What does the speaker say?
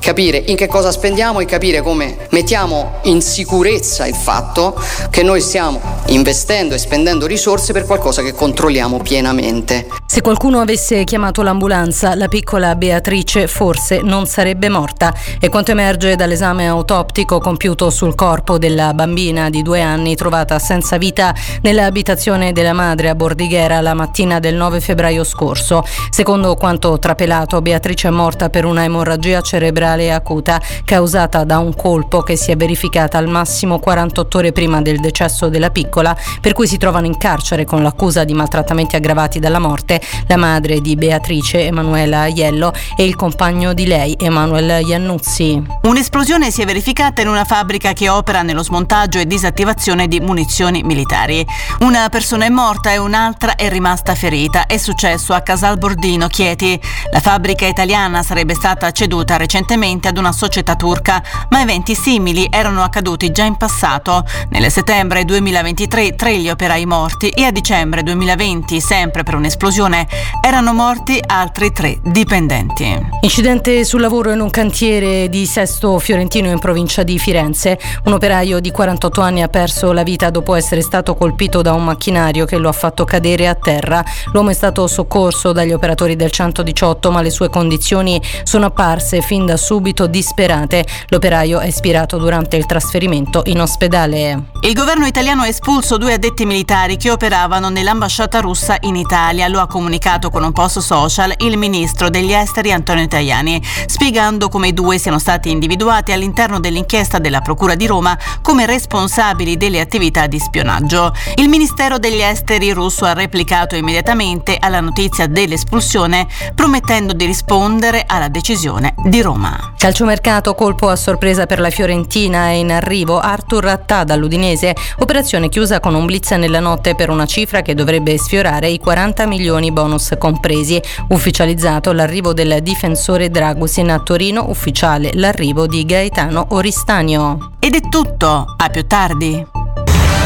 capire in che cosa spendiamo e capire come mettiamo in sicurezza il fatto che noi stiamo investendo e spendendo risorse per qualcosa che controlliamo pienamente. Se qualcuno avesse chiamato l'ambulanza, la piccola Beatrice forse non sarebbe morta. È quanto emerge dall'esame autoptico compiuto sul corpo della bambina di 2 anni trovata senza vita nell'abitazione della madre a Bordighera la mattina del 9 febbraio scorso. Secondo quanto trapelato, Beatrice è morta per una emorragia cerebrale acuta causata da un colpo che si è verificata al massimo 48 ore prima del decesso della piccola, per cui si trovano in carcere con l'accusa di maltrattamenti aggravati dalla morte la madre di Beatrice, Emanuela Aiello, e il compagno di lei, Emanuel Iannuzzi. Un'esplosione si è verificata in una fabbrica che opera nello smontaggio e disattivazione di munizioni militari. Una persona è morta e un'altra è rimasta ferita. È successo a Casalbordino, Chieti. La fabbrica italiana sarebbe stata ceduta recentemente ad una società turca, ma eventi simili erano accaduti già in passato. Nel settembre 2023 3 gli operai morti e a dicembre 2020, sempre per un'esplosione, erano morti altri 3 dipendenti. Incidente sul lavoro in un cantiere di Sesto Fiorentino in provincia di Firenze. Un operaio di 48 anni ha perso la vita dopo essere stato colpito da un macchinario che lo ha fatto cadere a terra. L'uomo è stato soccorso dagli operatori del 118, ma le sue condizioni sono apparse fin da subito disperate. L'operaio è espirato durante il trasferimento in ospedale. Il governo italiano ha espulso 2 addetti militari che operavano nell'ambasciata russa in Italia. Lo ha comunicato con un post social il ministro degli esteri Antonio Tajani, spiegando come i 2 siano stati individuati all'interno dell'inchiesta della Procura di Roma come responsabili delle attività di spionaggio. Il Ministero degli Esteri russo ha replicato immediatamente alla notizia dell'espulsione, promettendo di rispondere alla decisione di Roma. Calciomercato, colpo a sorpresa per la Fiorentina, è in arrivo Arthur Attà dall'Udinese, operazione chiusa con un blitz nella notte per una cifra che dovrebbe sfiorare i 40 milioni bonus compresi. Ufficializzato l'arrivo del difensore Dragusin a Torino, ufficiale l'arrivo di Gaetano Oristanio. Ed è tutto, a più tardi.